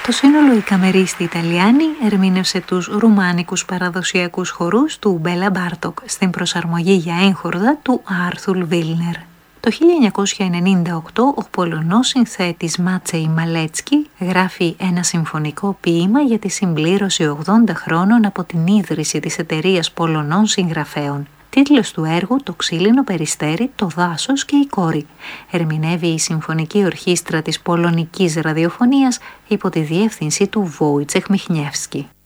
Το σύνολο «Οι Καμερίστοι Ιταλιάνοι» ερμήνευσε τους ρουμάνικους παραδοσιακούς χορούς του Μπέλα Μπάρτοκ στην προσαρμογή για έγχορδα του Άρθουρ Βίλνερ. Το 1998 ο Πολωνός συνθέτης Μάτσεϊ Μαλέτσκι γράφει ένα συμφωνικό ποίημα για τη συμπλήρωση 80 χρόνων από την ίδρυση της εταιρείας Πολωνών Συγγραφέων. Τίτλος του έργου «Το ξύλινο περιστέρι, το δάσος και η κόρη». Ερμηνεύει η Συμφωνική Ορχήστρα της Πολωνικής Ραδιοφωνίας υπό τη διεύθυνση του Βόιτσεχ Μιχνιεύσκι.